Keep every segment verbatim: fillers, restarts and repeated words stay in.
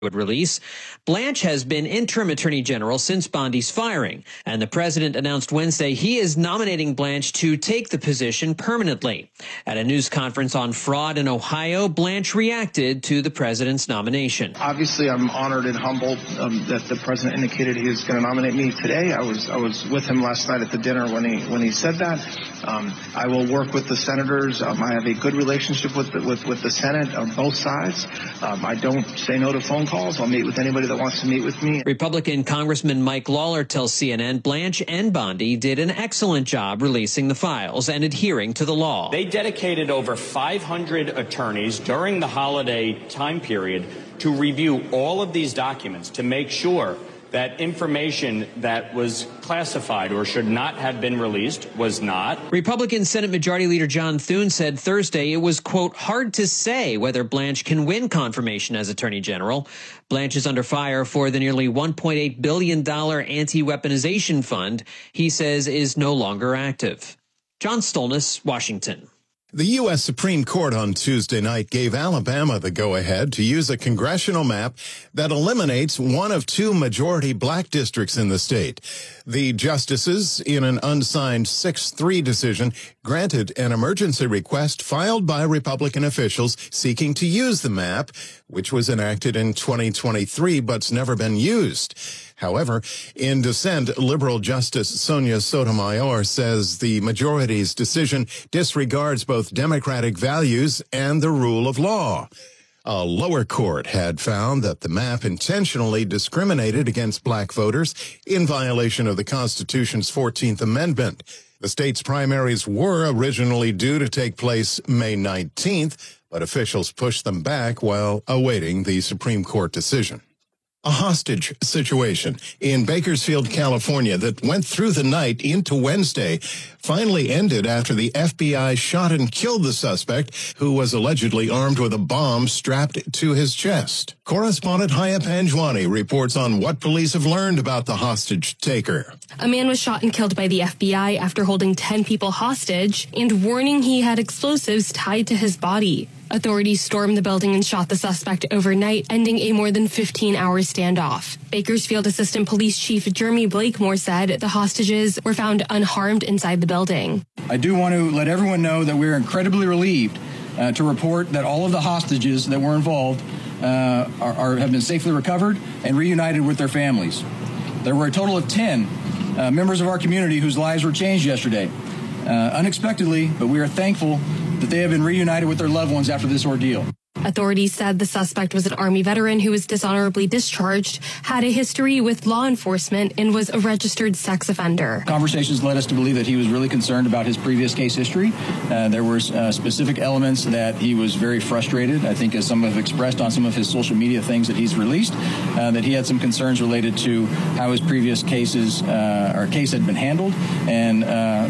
would release. Blanche has been interim attorney general since Bondi's firing, and the president announced Wednesday he is nominating Blanche to take the position permanently. At a news conference on fraud in Ohio, Blanche reacted to the president's nomination. Obviously, I'm honored and humbled um, that the president indicated he was going to nominate me today. I was I was with him last night at the dinner when he when he said that. Um, I will work with the senators. Um, I have a good relationship with the, with with the Senate on both sides. Um, I don't say no to phone calls. I'll meet with anybody that wants to meet with me. Republican Congressman Mike Lawler tells C N N Blanche and Bondi did an excellent job releasing the files and adhering to the law. They dedicated over five hundred attorneys during the holiday time period to review all of these documents to make sure that information that was classified or should not have been released was not. Republican Senate Majority Leader John Thune said Thursday it was, quote, hard to say whether Blanche can win confirmation as Attorney General. Blanche is under fire for the nearly one point eight billion dollars anti-weaponization fund he says is no longer active. John Stolnis, Washington. The U S Supreme Court on Tuesday night gave Alabama the go-ahead to use a congressional map that eliminates one of two majority black districts in the state. The justices, in an unsigned six three decision, granted an emergency request filed by Republican officials seeking to use the map, which was enacted in twenty twenty-three but's never been used. However, in dissent, liberal Justice Sonia Sotomayor says the majority's decision disregards both democratic values and the rule of law. A lower court had found that the map intentionally discriminated against black voters in violation of the Constitution's fourteenth Amendment. The state's primaries were originally due to take place May nineteenth, but officials pushed them back while awaiting the Supreme Court decision. A hostage situation in Bakersfield, California that went through the night into Wednesday finally ended after the F B I shot and killed the suspect, who was allegedly armed with a bomb strapped to his chest. Correspondent Haya Panjwani reports on what police have learned about the hostage taker. A man was shot and killed by the F B I after holding ten people hostage and warning he had explosives tied to his body. Authorities stormed the building and shot the suspect overnight, ending a more than fifteen-hour standoff. Bakersfield Assistant Police Chief Jeremy Blakemore said the hostages were found unharmed inside the building. I do want to let everyone know that we're incredibly relieved uh, to report that all of the hostages that were involved uh, are, are, have been safely recovered and reunited with their families. There were a total of ten uh, members of our community whose lives were changed yesterday. Uh, unexpectedly, but we are thankful that they have been reunited with their loved ones after this ordeal. Authorities said the suspect was an Army veteran who was dishonorably discharged, had a history with law enforcement, and was a registered sex offender. Conversations led us to believe that he was really concerned about his previous case history. Uh, there were uh, specific elements that he was very frustrated, I think, as some have expressed on some of his social media things that he's released, uh, that he had some concerns related to how his previous cases uh, or case had been handled and uh,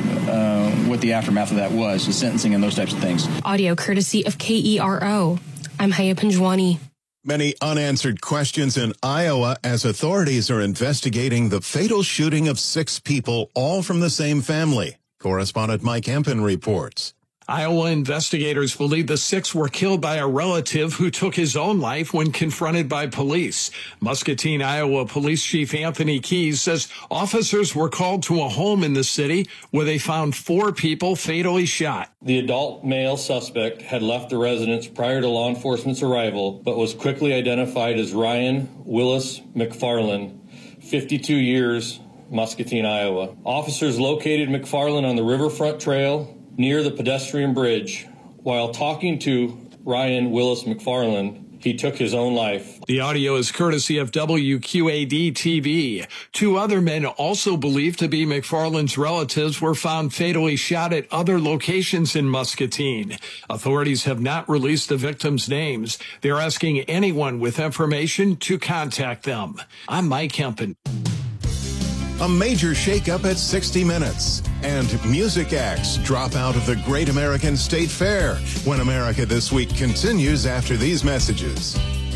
uh, what the aftermath of that was, the sentencing and those types of things. Audio courtesy of K E R O. I'm Haya Panjwani. Many unanswered questions in Iowa as authorities are investigating the fatal shooting of six people, all from the same family. Correspondent Mike Hempen reports. Iowa investigators believe the six were killed by a relative who took his own life when confronted by police. Muscatine, Iowa Police Chief Anthony Keys says officers were called to a home in the city where they found four people fatally shot. The adult male suspect had left the residence prior to law enforcement's arrival, but was quickly identified as Ryan Willis McFarland, fifty-two years, Muscatine, Iowa. Officers located McFarland on the Riverfront Trail near the pedestrian bridge. While talking to Ryan Willis McFarland, he took his own life. The audio is courtesy of W Q A D T V. Two other men also believed to be McFarland's relatives were found fatally shot at other locations in Muscatine. Authorities have not released the victims' names. They're asking anyone with information to contact them. I'm Mike Hempen. A major shakeup at sixty minutes. And music acts drop out of the Great American State Fair when America This Week continues after these messages.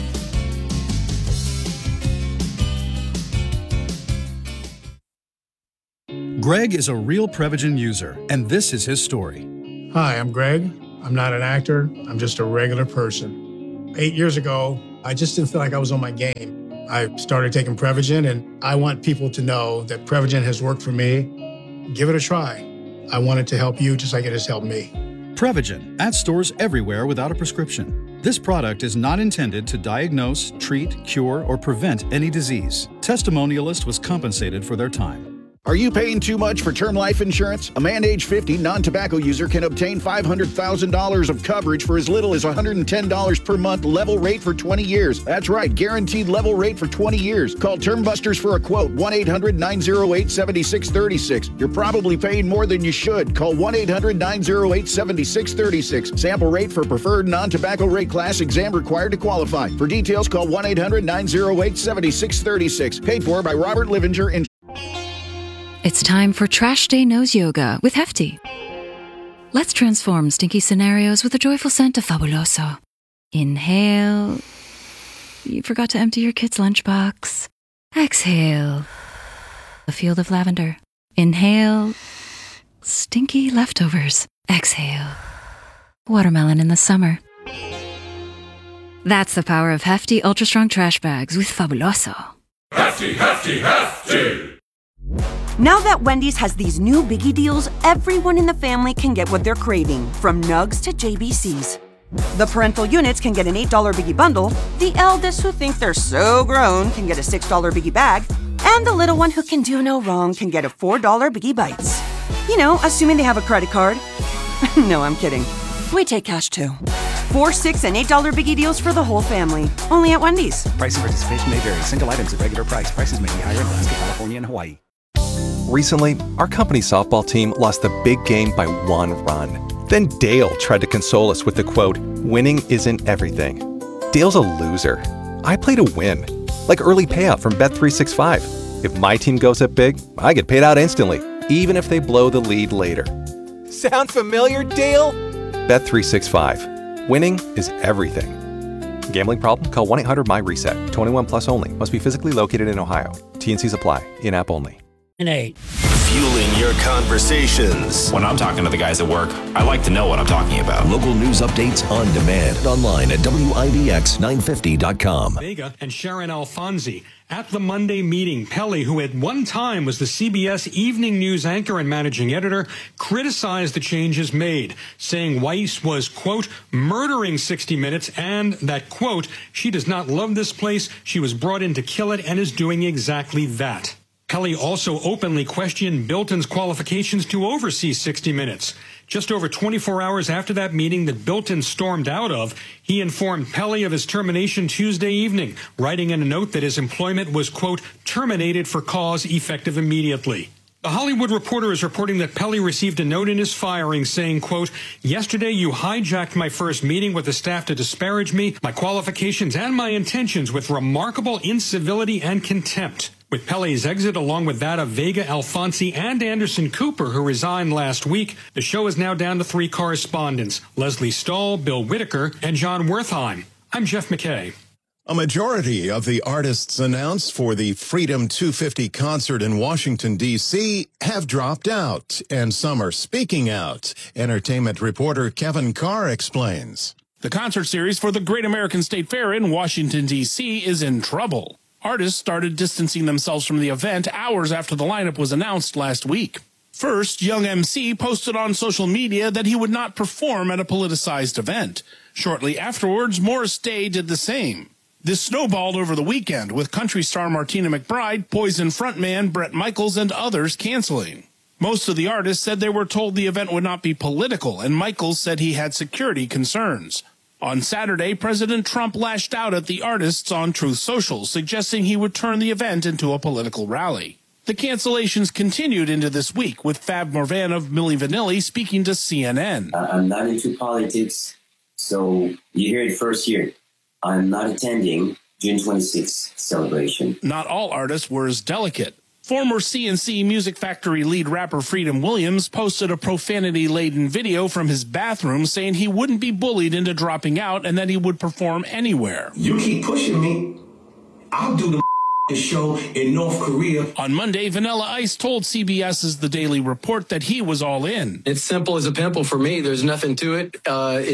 Greg is a real Prevagen user, and this is his story. Hi, I'm Greg. I'm not an actor. I'm just a regular person. Eight years ago, I just didn't feel like I was on my game. I started taking Prevagen, and I want people to know that Prevagen has worked for me. Give it a try. I want it to help you just like it has helped me. Prevagen, at stores everywhere without a prescription. This product is not intended to diagnose, treat, cure, or prevent any disease. Testimonialist was compensated for their time. Are you paying too much for term life insurance? A man age fifty non-tobacco user can obtain five hundred thousand dollars of coverage for as little as one hundred ten dollars per month, level rate for twenty years. That's right, guaranteed level rate for twenty years. Call Term Busters for a quote, one eight hundred nine oh eight seven six three six. You're probably paying more than you should. Call one eight hundred nine oh eight seven six three six. Sample rate for preferred non-tobacco rate class, exam required to qualify. For details, call one eight hundred nine oh eight seven six three six. Paid for by Robert Livinger and It's time for Trash Day Nose Yoga with Hefty. Let's transform stinky scenarios with a joyful scent of Fabuloso. Inhale. You forgot to empty your kid's lunchbox. Exhale. A field of lavender. Inhale. Stinky leftovers. Exhale. Watermelon in the summer. That's the power of Hefty Ultra Strong Trash Bags with Fabuloso. Hefty, hefty, hefty! Now that Wendy's has these new biggie deals, everyone in the family can get what they're craving, from nugs to J B Cs. The parental units can get an eight dollar biggie bundle, the eldest who think they're so grown can get a six dollar biggie bag, and the little one who can do no wrong can get a four dollar biggie bites. You know, assuming they have a credit card. No, I'm kidding. We take cash too. Four, six, and eight dollar biggie deals for the whole family. Only at Wendy's. Price and participation may vary. Single items at regular price. Prices may be higher in Alaska, California, and Hawaii. Recently, our company softball team lost the big game by one run. Then Dale tried to console us with the quote, "Winning isn't everything." Dale's a loser. I play to win. Like early payout from Bet three sixty-five. If my team goes up big, I get paid out instantly, even if they blow the lead later. Sound familiar, Dale? Bet three sixty-five. Winning is everything. Gambling problem? Call one eight hundred M Y reset. twenty-one plus only. Must be physically located in Ohio. T N Cs apply. In-app only. And eight. Fueling your conversations. When I'm talking to the guys at work, I like to know what I'm talking about. Local news updates on demand. Online at W I B X nine fifty dot com. Vega and Sharon Alfonsi. At the Monday meeting, Pelley, who at one time was the C B S Evening News anchor and managing editor, criticized the changes made, saying Weiss was, quote, murdering sixty minutes and that, quote, she does not love this place, she was brought in to kill it and is doing exactly that. Pelley also openly questioned Bilton's qualifications to oversee sixty minutes. Just over twenty-four hours after that meeting that Bilton stormed out of, he informed Pelley of his termination Tuesday evening, writing in a note that his employment was, quote, terminated for cause effective immediately. The Hollywood Reporter is reporting that Pelley received a note in his firing saying, quote, yesterday you hijacked my first meeting with the staff to disparage me, my qualifications, and my intentions with remarkable incivility and contempt. With Pelley's exit, along with that of Vega Alfonsi and Anderson Cooper, who resigned last week, the show is now down to three correspondents, Leslie Stahl, Bill Whitaker, and John Wertheim. I'm Jeff McKay. A majority of the artists announced for the Freedom two fifty concert in Washington, D C have dropped out, and some are speaking out. Entertainment reporter Kevin Carr explains. The concert series for the Great American State Fair in Washington, D C is in trouble. Artists started distancing themselves from the event hours after the lineup was announced last week. First, Young M C posted on social media that he would not perform at a politicized event. Shortly afterwards, Morris Day did the same. This snowballed over the weekend, with country star Martina McBride, Poison frontman Bret Michaels, and others canceling. Most of the artists said they were told the event would not be political, and Michaels said he had security concerns. On Saturday, President Trump lashed out at the artists on Truth Social, suggesting he would turn the event into a political rally. The cancellations continued into this week, with Fab Morvan of Milli Vanilli speaking to C N N. I'm not into politics, so you hear it first here. I'm not attending June twenty-sixth celebration. Not all artists were as delicate. Former C N C Music Factory lead rapper Freedom Williams posted a profanity-laden video from his bathroom saying he wouldn't be bullied into dropping out and that he would perform anywhere. You keep pushing me, I'll do the show in North Korea. On Monday, Vanilla Ice told CBS's The Daily Report that he was all in. It's simple as a pimple for me. There's nothing to it. Uh, it's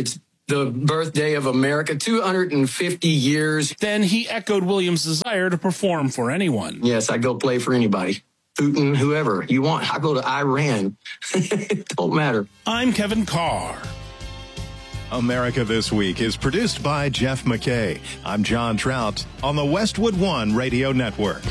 the birthday of America, two hundred fifty years. Then he echoed Williams' desire to perform for anyone. Yes, I go play for anybody. Putin, whoever you want. I go to Iran. It don't matter. I'm Kevin Carr. America This Week is produced by Jeff McKay. I'm John Trout on the Westwood One Radio Network.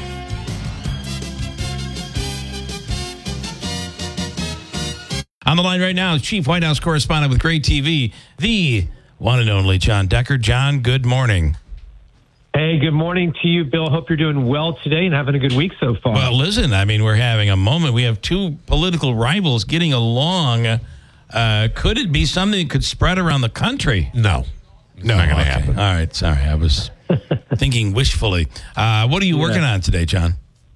On the line right now is Chief White House Correspondent with Great T V, the one and only John Decker. John, good morning. Hey, good morning to you, Bill. Hope you're doing well today and having a good week so far. Well, listen, I mean, we're having a moment. We have two political rivals getting along. Uh, could it be something that could spread around the country? No. No, not going to okay. happen. All right, sorry. I was thinking wishfully. Uh, what are you yeah. working on today, John?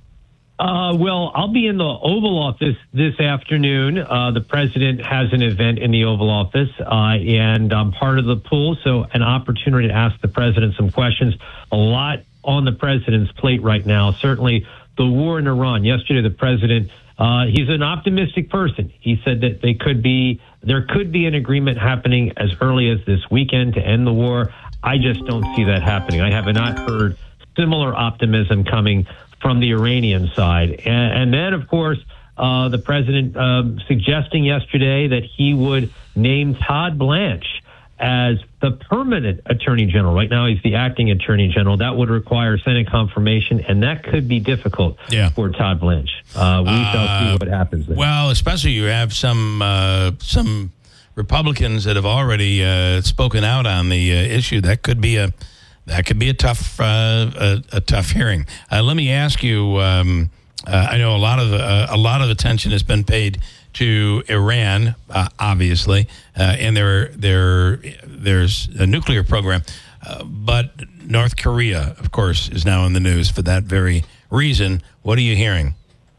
Uh, well, I'll be in the Oval Office this afternoon. Uh, the president has an event in the Oval Office, uh, and I'm part of the pool, so an opportunity to ask the president some questions. A lot on the president's plate right now. Certainly the war in Iran. Yesterday, the president, uh, he's an optimistic person. He said that they could be, there could be an agreement happening as early as this weekend to end the war. I just don't see that happening. I have not heard similar optimism coming from the Iranian side. And, and then, of course, uh, the president um, suggesting yesterday that he would name Todd Blanche as the permanent attorney general. Right now, he's the acting attorney general. That would require Senate confirmation, and that could be difficult yeah. for Todd Blanche. Uh, we uh, shall see what happens there. Well, especially you have some uh, some Republicans that have already uh, spoken out on the uh, issue. That could be a That could be a tough, uh, a, a tough hearing. Uh, let me ask you. Um, uh, I know a lot of uh, a lot of attention has been paid to Iran, uh, obviously, uh, and there there there's a nuclear program, uh, but North Korea, of course, is now in the news for that very reason. What are you hearing?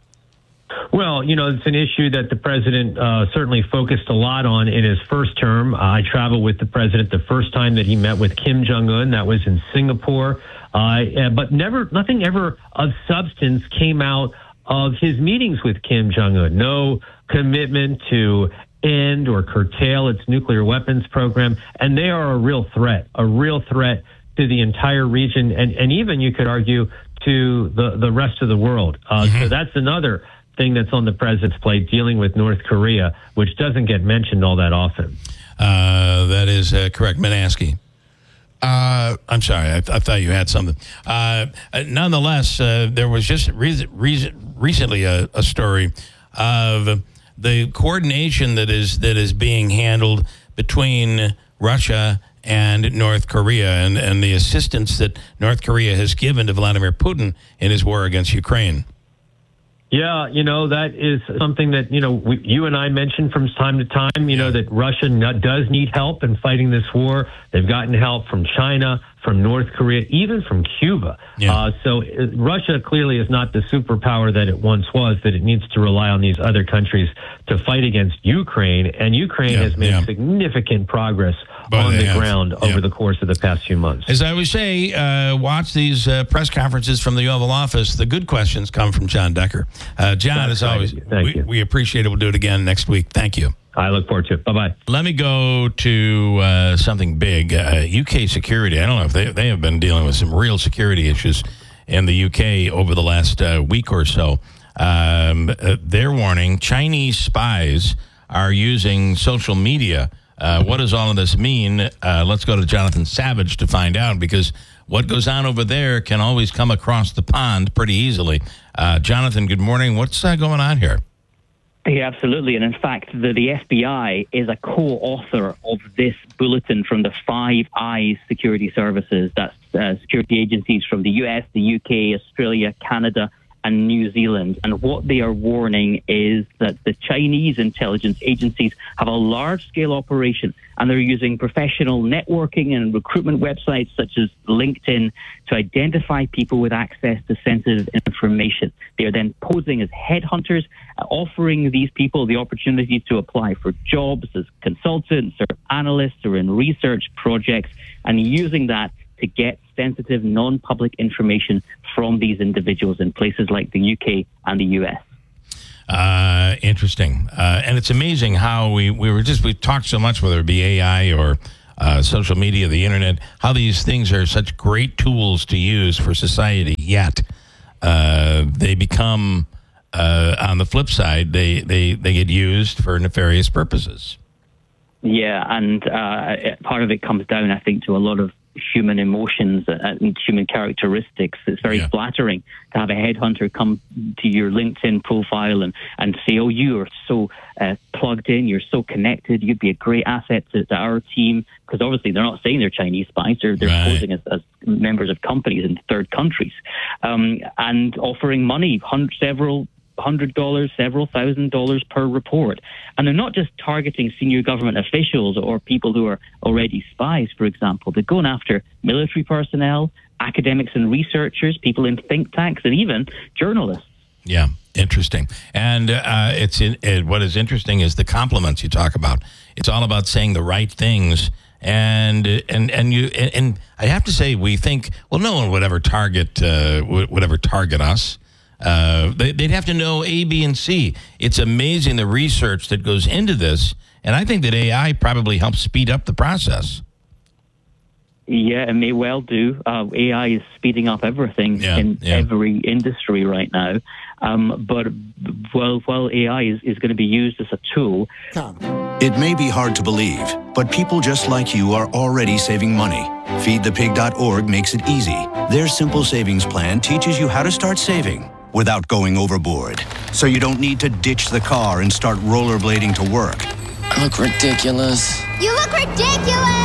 Well, you know, it's an issue that the president uh, certainly focused a lot on in his first term. Uh, I traveled with the president the first time that he met with Kim Jong-un. That was in Singapore. Uh, but never, nothing ever of substance came out of his meetings with Kim Jong-un. No commitment to end or curtail its nuclear weapons program. And they are a real threat, a real threat to the entire region. And, and even, you could argue, to the, the rest of the world. Uh, mm-hmm. So that's another thing that's on the president's plate, dealing with North Korea, which doesn't get mentioned all that often. Uh, that is uh, correct. Minaski. Uh, I'm sorry. I, th- I thought you had something. Uh, nonetheless, uh, there was just re- re- recently a, a story of the coordination that is that is being handled between Russia and North Korea, and, and the assistance that North Korea has given to Vladimir Putin in his war against Ukraine. Yeah, you know, that is something that, you know, we, you and I mentioned from time to time, you know, that Russia n- does need help in fighting this war. They've gotten help from China, from North Korea, even from Cuba. Yeah. Uh, so uh, Russia clearly is not the superpower that it once was, that it needs to rely on these other countries to fight against Ukraine. And Ukraine yeah, has made yeah. significant progress but on the have. ground yeah. over the course of the past few months. As I always say, uh, watch these uh, press conferences from the Oval Office. The good questions come from John Decker. Uh, John, That's as always, Thank we, you. we appreciate it. We'll do it again next week. Thank you. I look forward to it. Bye-bye. Let me go to uh, something big. Uh, U K security. I don't know if they, they have been dealing with some real security issues in the U K over the last uh, week or so. Um, uh, they're warning Chinese spies are using social media. Uh, what does all of this mean? Uh, let's go to Jonathan Savage to find out, because what goes on over there can always come across the pond pretty easily. Uh, Jonathan, good morning. What's uh, going on here? Yeah, absolutely. And in fact, the, the F B I is a co-author of this bulletin from the Five Eyes security services. That's uh, security agencies from the U S, the U K, Australia, Canada, and New Zealand. And what they are warning is that the Chinese intelligence agencies have a large-scale operation, and they're using professional networking and recruitment websites such as LinkedIn to identify people with access to sensitive information. They are then posing as headhunters, offering these people the opportunity to apply for jobs as consultants or analysts or in research projects, and using that to get sensitive, non-public information from these individuals in places like the U K and the U S. Uh, interesting. Uh, and it's amazing how we, we were just, we talked so much, whether it be A I or uh, social media, the internet, how these things are such great tools to use for society, yet uh, they become, uh, on the flip side, they, they, they get used for nefarious purposes. Yeah, and uh, part of it comes down, I think, to a lot of human emotions and human characteristics. It's very yeah. flattering to have a headhunter come to your LinkedIn profile and, and say, oh, you are so uh, plugged in, you're so connected, you'd be a great asset to, to our team, because obviously they're not saying they're Chinese spies, they're, they're right. posing as, as members of companies in third countries, um, and offering money, hundred, several hundred dollars, several thousand dollars per report. And they're not just targeting senior government officials or people who are already spies, for example. They're going after military personnel, academics and researchers, people in think tanks, and even journalists. Yeah, interesting. And uh, it's in, it, what is interesting is the compliments you talk about. It's all about saying the right things. And and and you and, and I have to say, we think, well, no one would ever target uh, would ever target us. Uh, they, they'd have to know A, B, and C. It's amazing the research that goes into this, and I think that A I probably helps speed up the process. Yeah, it may well do. Uh, A I is speeding up everything yeah, in yeah. every industry right now. Um, but well, while A I is, is going to be used as a tool. It may be hard to believe, but people just like you are already saving money. feed the pig dot org makes it easy. Their simple savings plan teaches you how to start saving without going overboard. So you don't need to ditch the car and start rollerblading to work. I look ridiculous. You look ridiculous!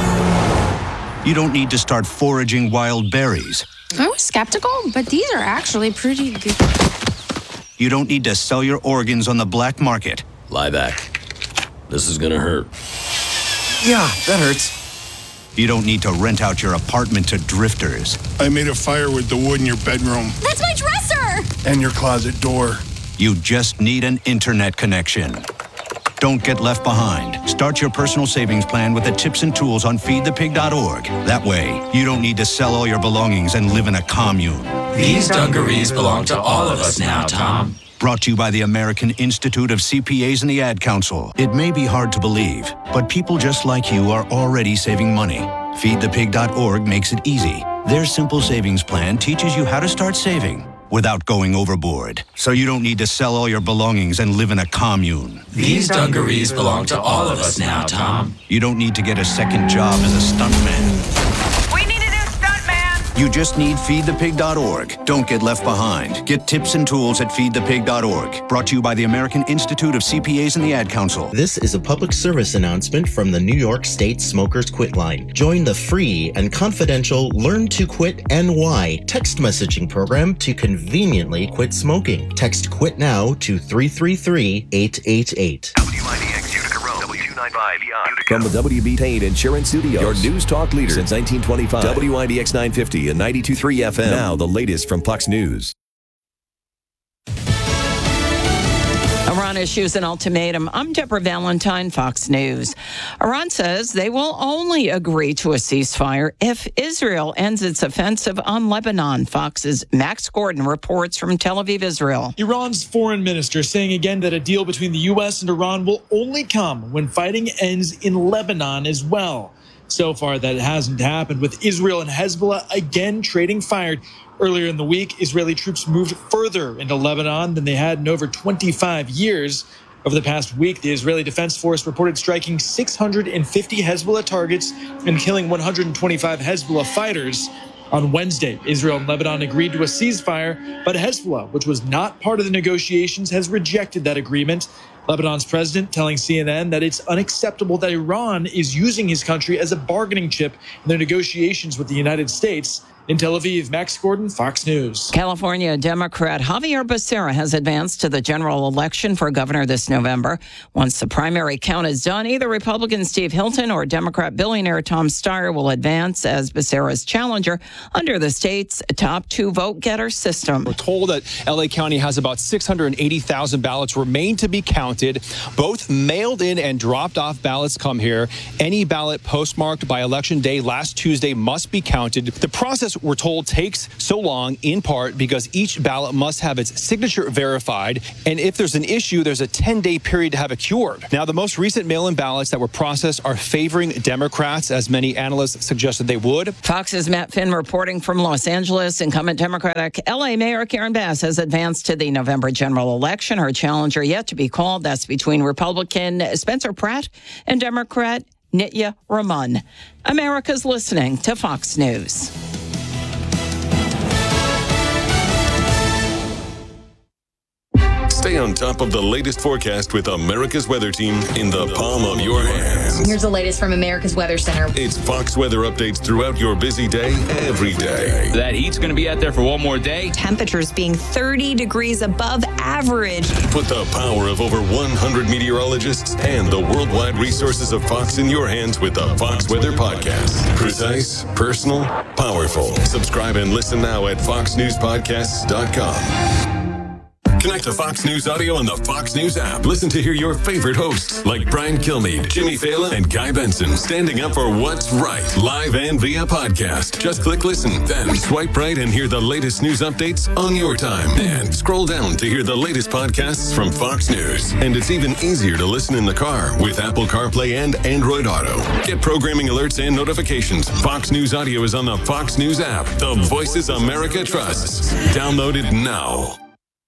You don't need to start foraging wild berries. I was skeptical, but these are actually pretty good. You don't need to sell your organs on the black market. Lie back. This is gonna hurt. Yeah, that hurts. You don't need to rent out your apartment to drifters. I made a fire with the wood in your bedroom. That's my dresser! And your closet door. You just need an internet connection. Don't get left behind. Start your personal savings plan with the tips and tools on feed the pig dot org. That way, you don't need to sell all your belongings and live in a commune. These dungarees belong to all of us now, Tom. Brought to you by the American Institute of C P As and the Ad Council. It may be hard to believe, but people just like you are already saving money. feed the pig dot org makes it easy. Their simple savings plan teaches you how to start saving without going overboard. So you don't need to sell all your belongings and live in a commune. These dungarees belong to all of us now, Tom. You don't need to get a second job as a stuntman. We need a new stuntman! You just need feed the pig dot org. Don't get left behind. Get tips and tools at feed the pig dot org. Brought to you by the American Institute of C P As and the Ad Council. This is a public service announcement from the New York State Smokers Quit Line. Join the free and confidential Learn to Quit N Y text messaging program to conveniently quit smoking. Text QUIT NOW to three three three, eight eight eight. W I D X Utica Road, W two ninety-five Utica. From the W B Tain Insurance Studios, your news talk leader since nineteen twenty-five. W I D X nine fifty and ninety-two point three F M. Now the latest from Fox News. Iran issues an ultimatum. I'm Deborah Valentine, Fox News. Iran says they will only agree to a ceasefire if Israel ends its offensive on Lebanon. Fox's Max Gordon reports from Tel Aviv, Israel. Iran's foreign minister saying again that a deal between the U S and Iran will only come when fighting ends in Lebanon as well. So far, that hasn't happened, with Israel and Hezbollah again trading fire. Earlier in the week, Israeli troops moved further into Lebanon than they had in over twenty-five years. Over the past week, the Israeli Defense Force reported striking six hundred fifty Hezbollah targets and killing one hundred twenty-five Hezbollah fighters. On Wednesday, Israel and Lebanon agreed to a ceasefire, but Hezbollah, which was not part of the negotiations, has rejected that agreement. Lebanon's president telling C N N that it's unacceptable that Iran is using his country as a bargaining chip in their negotiations with the United States. In Tel Aviv, Max Gordon, Fox News. California Democrat Javier Becerra has advanced to the general election for governor this November. Once the primary count is done, either Republican Steve Hilton or Democrat billionaire Tom Steyer will advance as Becerra's challenger under the state's top two vote-getter system. We're told that L A County has about six hundred eighty thousand ballots remain to be counted. Both mailed in and dropped off ballots come here. Any ballot postmarked by Election Day last Tuesday must be counted. The process process, we're told, takes so long in part because each ballot must have its signature verified. And if there's an issue, there's a ten-day period to have it cured. Now, the most recent mail-in ballots that were processed are favoring Democrats, as many analysts suggested they would. Fox's Matt Finn reporting from Los Angeles. Incumbent Democratic L A Mayor Karen Bass has advanced to the November general election. Her challenger yet to be called. That's between Republican Spencer Pratt and Democrat Nitya Raman. America's listening to Fox News. Stay on top of the latest forecast with America's Weather Team in the palm of your hands. Here's the latest from America's Weather Center. It's Fox weather updates throughout your busy day, every day. That heat's going to be out there for one more day. Temperatures being thirty degrees above average. Put the power of over one hundred meteorologists and the worldwide resources of Fox in your hands with the Fox Weather Podcast. Precise, personal, powerful. Subscribe and listen now at fox news podcasts dot com. Connect to Fox News Audio on the Fox News app. Listen to hear your favorite hosts like Brian Kilmeade, Jimmy Fallon, and Guy Benson standing up for what's right, live and via podcast. Just click listen, then swipe right and hear the latest news updates on your time. And scroll down to hear the latest podcasts from Fox News. And it's even easier to listen in the car with Apple CarPlay and Android Auto. Get programming alerts and notifications. Fox News Audio is on the Fox News app. The voices America trusts. Download it now.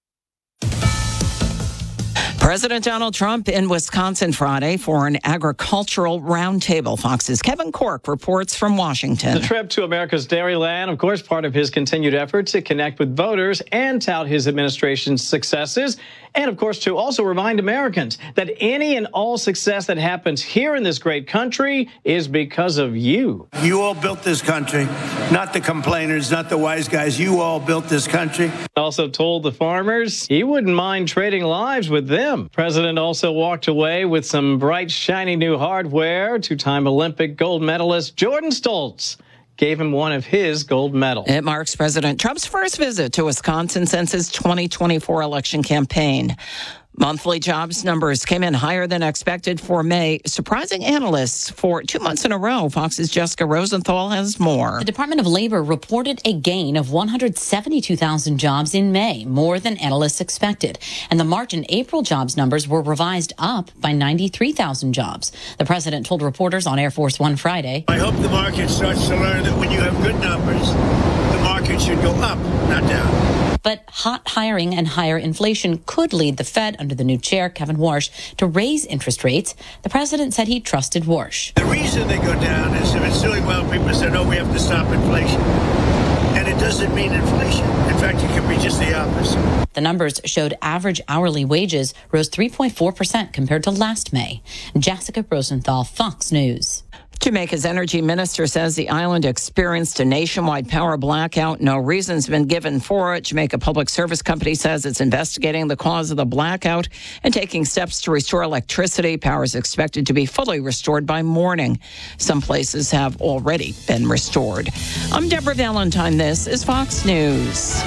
President Donald Trump in Wisconsin Friday for an agricultural roundtable. Fox's Kevin Corke reports from Washington. The trip to America's Dairyland, of course, part of his continued effort to connect with voters and tout his administration's successes. And, of course, to also remind Americans that any and all success that happens here in this great country is because of you. You all built this country, not the complainers, not the wise guys. You all built this country. Also told the farmers he wouldn't mind trading lives with them. President also walked away with some bright, shiny new hardware. Two-time Olympic gold medalist Jordan Stoltz gave him one of his gold medals. It marks President Trump's first visit to Wisconsin since his twenty twenty-four election campaign. Monthly jobs numbers came in higher than expected for May, surprising analysts for two months in a row. Fox's Jessica Rosenthal has more. The Department of Labor reported a gain of one hundred seventy-two thousand jobs in May, more than analysts expected. And the March and April jobs numbers were revised up by ninety-three thousand jobs. The president told reporters on Air Force One Friday, I hope the market starts to learn that when you have good numbers, the market should go up, not down. But hot hiring and higher inflation could lead the Fed, under the new chair, Kevin Warsh, to raise interest rates. The president said he trusted Warsh. The reason they go down is if it's doing well, people say, no, we have to stop inflation. And it doesn't mean inflation. In fact, it can be just the opposite. The numbers showed average hourly wages rose three point four percent compared to last May. Jessica Rosenthal, Fox News. Jamaica's energy minister says the island experienced a nationwide power blackout. No reason's been given for it. Jamaica Public Service Company says it's investigating the cause of the blackout and taking steps to restore electricity. Power is expected to be fully restored by morning. Some places have already been restored. I'm Deborah Valentine. This is Fox News.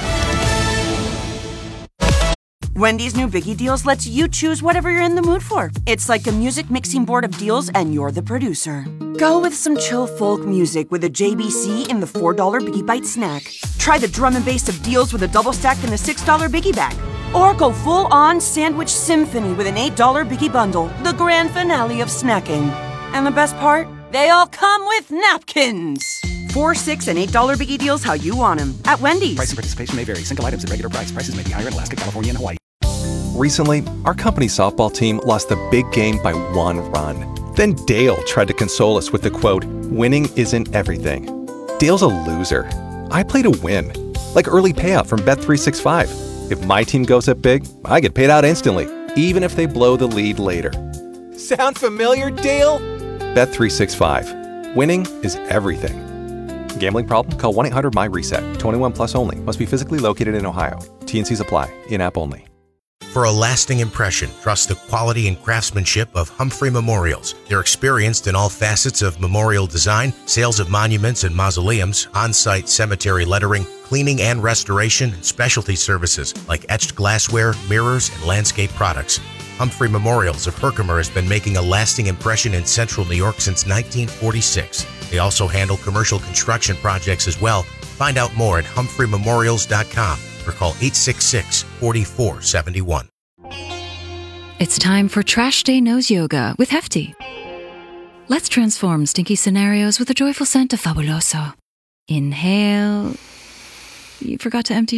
Wendy's new Biggie Deals lets you choose whatever you're in the mood for. It's like a music mixing board of deals, and you're the producer. Go with some chill folk music with a J B C in the four dollar Biggie Bite snack. Try the drum and bass of deals with a double stack in the six dollar Biggie Bag. Or go full-on sandwich symphony with an eight dollar Biggie Bundle, the grand finale of snacking. And the best part? They all come with napkins. Four, six, and eight dollar Biggie Deals how you want them at Wendy's. Price and participation may vary. Single items at regular price. Prices may be higher in Alaska, California, and Hawaii. Recently, our company softball team lost the big game by one run. Then Dale tried to console us with the quote, winning isn't everything. Dale's a loser. I play to win. Like early payout from Bet three sixty-five. If my team goes up big, I get paid out instantly, even if they blow the lead later. Sound familiar, Dale? Bet three sixty-five. Winning is everything. Gambling problem? Call one eight hundred M Y reset. twenty-one plus only. Must be physically located in Ohio. T N Cs apply. In-app only. For a lasting impression, trust the quality and craftsmanship of Humphrey Memorials. They're experienced in all facets of memorial design, sales of monuments and mausoleums, on-site cemetery lettering, cleaning and restoration, and specialty services like etched glassware, mirrors, and landscape products. Humphrey Memorials of Herkimer has been making a lasting impression in central New York since nineteen forty-six. They also handle commercial construction projects as well. Find out more at humphrey memorials dot com or call eight six six, four four seven one. It's time for Trash Day Nose Yoga with Hefty. Let's transform stinky scenarios with a joyful scent of Fabuloso. Inhale. You forgot to empty